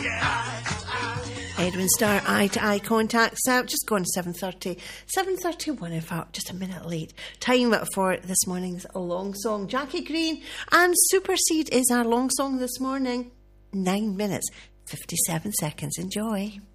Edwin Starr, Eye to Eye Contacts out. Just gone 7:30. 7:31, in fact, just a minute late. Time for this morning's long song. Jackie Green and Supersede is our long song this morning. 9 minutes, 57 seconds. Enjoy.